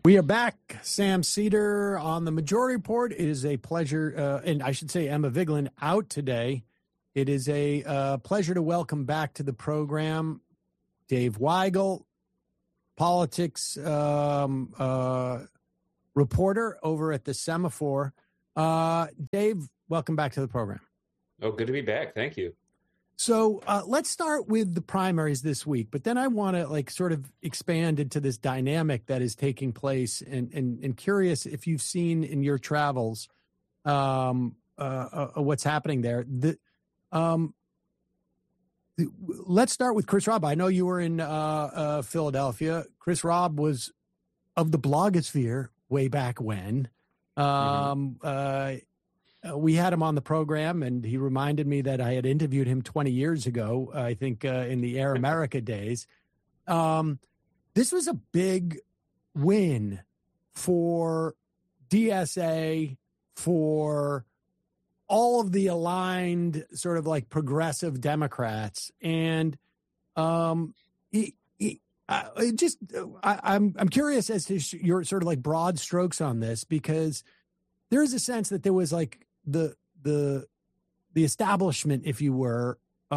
We are back. Sam Cedar on the Majority Report. It is a pleasure, and I should say Emma Vigeland out today. It is a pleasure to welcome back to the program Dave Weigel, politics reporter over at the Semaphore. Dave, welcome back to the program. Oh, good to be back. Thank you. So let's start with the primaries this week, but then I want to sort of expand into this dynamic that is taking place, and curious if you've seen in your travels what's happening there. Let's start with Chris Robb. I know you were in Philadelphia. Chris Robb was of the blogosphere way back when. We had him on the program, and he reminded me that I had interviewed him 20 years ago, I think in the Air America days. This was a big win for DSA, for all of the aligned sort of progressive Democrats. And I'm curious as to your sort of broad strokes on this, because there is a sense that there was the establishment, if you were,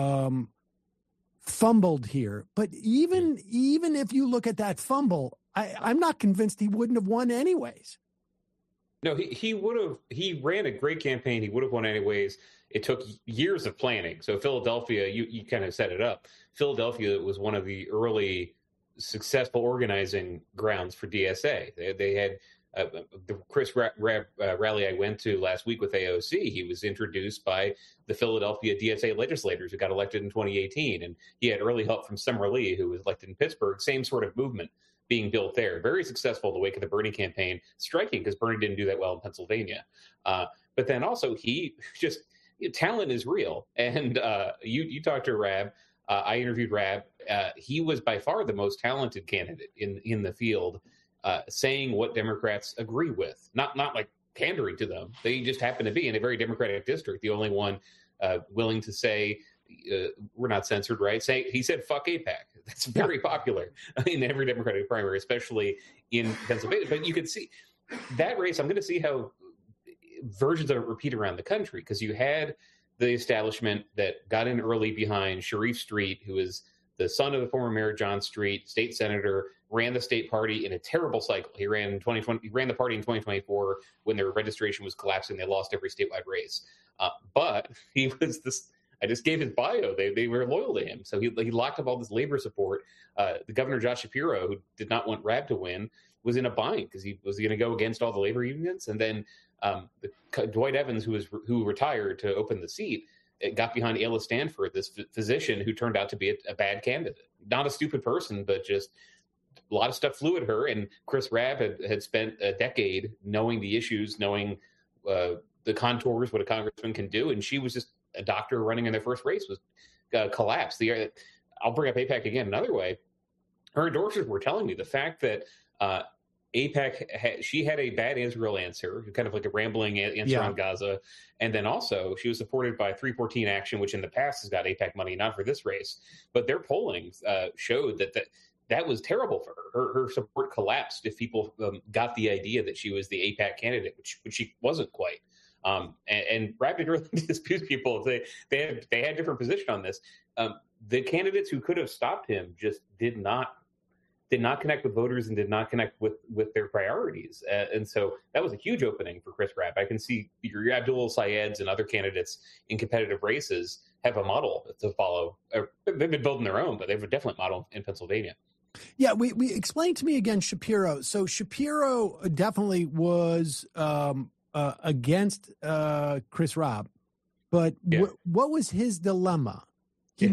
fumbled here. But even if you look at that fumble, I'm not convinced he wouldn't have won anyways. No, he would have. He ran a great campaign. He would have won anyways. It took years of planning. So Philadelphia, you kind of set it up. Philadelphia was one of the early successful organizing grounds for DSA. They had the Chris rally I went to last week with AOC. He was introduced by the Philadelphia DSA legislators who got elected in 2018. And he had early help from Summer Lee, who was elected in Pittsburgh. Same sort of movement being built there. Very successful in the wake of the Bernie campaign. Striking, because Bernie didn't do that well in Pennsylvania. But then also talent is real. And you talked to Rabb. I interviewed Rabb. He was by far the most talented candidate in the field, saying what Democrats agree with, not pandering to them. They just happen to be in a very Democratic district, the only one willing to say, we're not censored, right? He said, fuck AIPAC. That's very popular in every Democratic primary, especially in Pennsylvania. But you could see that race. I'm going to see how versions of it repeat around the country, because you had the establishment that got in early behind Sharif Street, who is the son of the former mayor John Street, state senator, ran the state party in a terrible cycle. He ran in 2020. He ran the party in 2024 when their registration was collapsing. They lost every statewide race. But he was this. I just gave his bio. They were loyal to him. So he locked up all this labor support. The governor, Josh Shapiro, who did not want Rabb to win, was in a bind because he was going to go against all the labor unions. And then Dwight Evans, who retired to open the seat, got behind Ayla Stanford, this physician who turned out to be a bad candidate. Not a stupid person, but just a lot of stuff flew at her. And Chris Rabb had spent a decade knowing the issues, knowing the contours, what a congressman can do. And she was just a doctor running in their first race was collapsed. I'll bring up AIPAC again another way. Her endorsers were telling me the fact that AIPAC, she had a bad Israel answer, kind of like a rambling answer on Gaza. And then also she was supported by 314 Action, which in the past has got AIPAC money, not for this race. But their polling showed that was terrible for her. Her support collapsed if people got the idea that she was the AIPAC candidate, which she wasn't quite. And Rabb didn't really dispute people. They had different position on this. The candidates who could have stopped him just did not connect with voters and did not connect with their priorities. And so that was a huge opening for Chris Rabb. I can see your Abdul Syeds and other candidates in competitive races have a model to follow. They've been building their own, but they have a definite model in Pennsylvania. Yeah, we explained to me again, Shapiro. So Shapiro definitely was against Chris Rabb, but what was his dilemma? He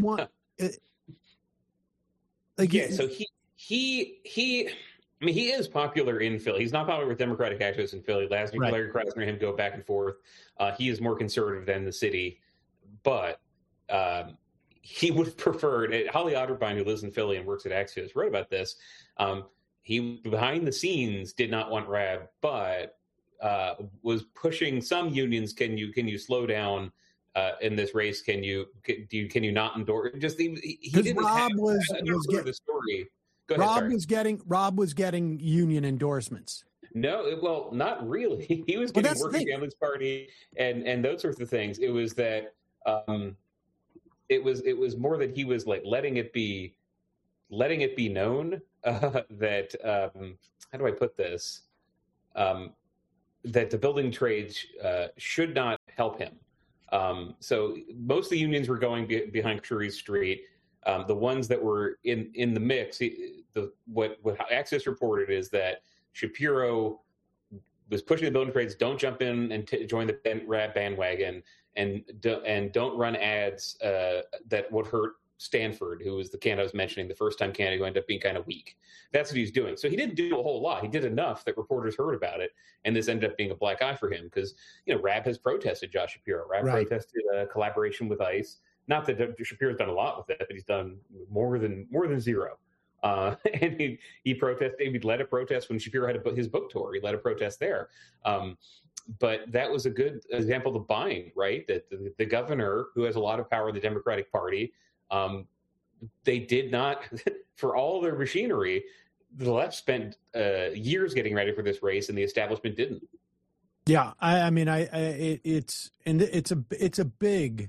So he is popular in Philly. He's not popular with Democratic activists in Philly. Last week, right. Larry Krasner and him go back and forth. He is more conservative than the city, but he would have preferred. Holly Otterbein, who lives in Philly and works at Axios, wrote about this. He behind the scenes did not want Rabb, but was pushing some unions. Can you slow down in this race? Can you not endorse? Just he didn't Rob have was the story. Go ahead. Rob was getting union endorsements. No, well, not really. He was getting Working Families Party and those sorts of things. It was that it was more that he was like letting it be known that how do I put this? That the building trades should not help him. So most of the unions were going behind Sharice Street. The ones that were in the mix, what Axios reported is that Shapiro was pushing the building trades. Don't jump in and join the RAB bandwagon, and don't run ads that would hurt Stanford, who was the candidate I was mentioning, the first time candidate who ended up being kind of weak. That's what he was doing. So he didn't do a whole lot. He did enough that reporters heard about it, and this ended up being a black eye for him because RAB has protested Josh Shapiro. RAB protested collaboration with ICE. Not that Shapiro's done a lot with it, but he's done more than zero. And he protested. He led a protest when Shapiro had his book tour. He led a protest there. But that was a good example of buying, right? That the governor, who has a lot of power in the Democratic Party, they did not, for all their machinery, the left spent years getting ready for this race, and the establishment didn't. Yeah, I mean, it's a big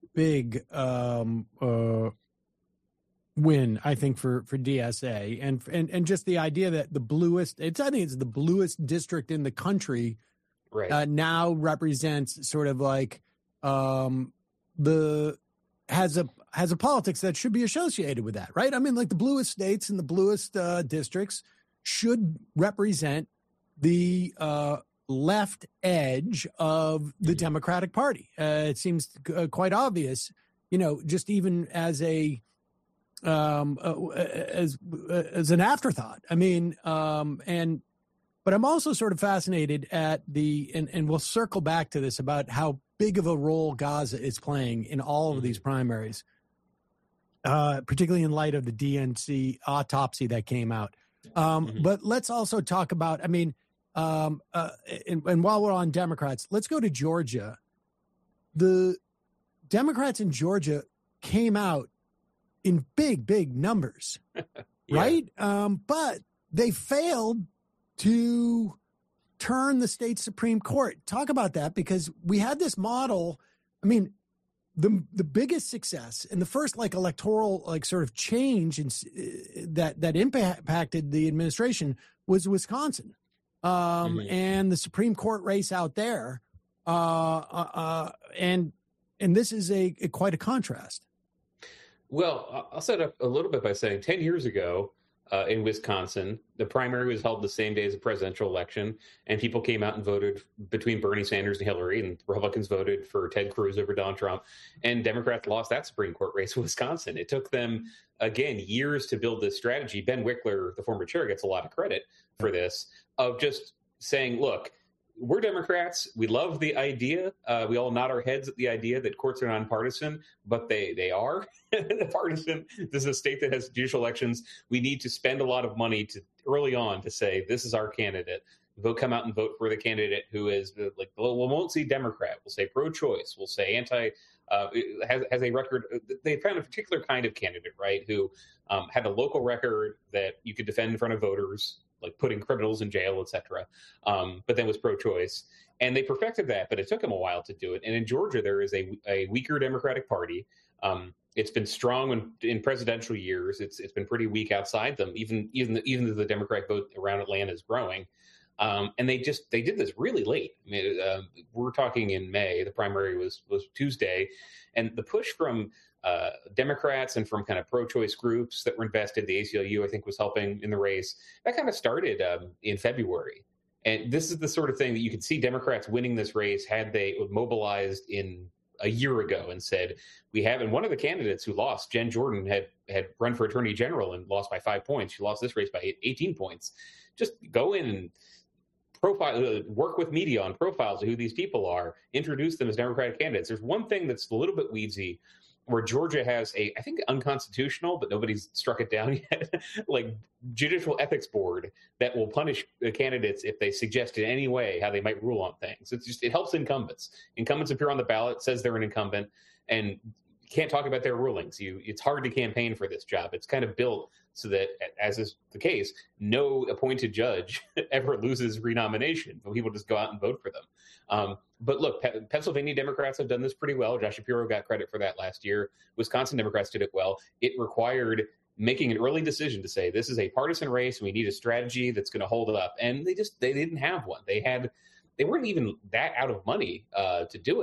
win, I think, for DSA, and just the idea that I think it's the bluest district in the country, right, now represents sort of like has a politics that should be associated with that, right? I mean, like the bluest states and the bluest districts should represent the left edge of the Democratic Party. It seems quite obvious, just even as as an afterthought. I mean, but I'm also sort of fascinated at and we'll circle back to this about how big of a role Gaza is playing in all of these primaries, particularly in light of the DNC autopsy that came out. But let's also talk about, I mean, and while we're on Democrats, let's go to Georgia. The Democrats in Georgia came out in big numbers, right? But they failed to turn the state Supreme Court. Talk about that, because we had this model. I mean, the biggest success and the first electoral sort of change that impacted the administration was Wisconsin, and the Supreme Court race out there, and this is quite a contrast. Well, I'll set up a little bit by saying 10 years ago in Wisconsin, the primary was held the same day as the presidential election, and people came out and voted between Bernie Sanders and Hillary, and Republicans voted for Ted Cruz over Donald Trump, and Democrats lost that Supreme Court race in Wisconsin. It took them, again, years to build this strategy. Ben Wickler, the former chair, gets a lot of credit for this, of just saying, look, we're Democrats. We love the idea. We all nod our heads at the idea that courts are nonpartisan, but they are partisan. This is a state that has judicial elections. We need to spend a lot of money early on to say, this is our candidate. We'll come out and vote for the candidate who is we won't say Democrat. We'll say pro-choice. We'll say has a record. They found a particular kind of candidate, right, who had a local record that you could defend in front of voters, like putting criminals in jail, etc. But then was pro-choice. And they perfected that, but it took them a while to do it. And in Georgia, there is a weaker Democratic Party. It's been strong in presidential years. It's been pretty weak outside them, even though the Democratic vote around Atlanta is growing. And they did this really late. I mean, we're talking in May. The primary was Tuesday. And the push from Democrats and from kind of pro-choice groups that were invested, the ACLU, I think, was helping in the race. That kind of started in February. And this is the sort of thing that you could see Democrats winning this race had they mobilized in a year ago and said, we have, and one of the candidates who lost, Jen Jordan, had run for attorney general and lost by 5 points. She lost this race by 18 points. Just go in and work with media on profiles of who these people are, introduce them as Democratic candidates. There's one thing that's a little bit weedsy, where Georgia has I think unconstitutional, but nobody's struck it down yet, like judicial ethics board that will punish candidates if they suggest in any way how they might rule on things. It helps incumbents. Incumbents appear on the ballot, says they're an incumbent, and can't talk about their rulings. It's hard to campaign for this job. It's kind of built so that, as is the case, no appointed judge ever loses renomination. People just go out and vote for them. But look, Pennsylvania Democrats have done this pretty well. Josh Shapiro got credit for that last year. Wisconsin Democrats did it well. It required making an early decision to say, this is a partisan race and we need a strategy that's going to hold it up. And they didn't have one. They weren't even that out of money to do it.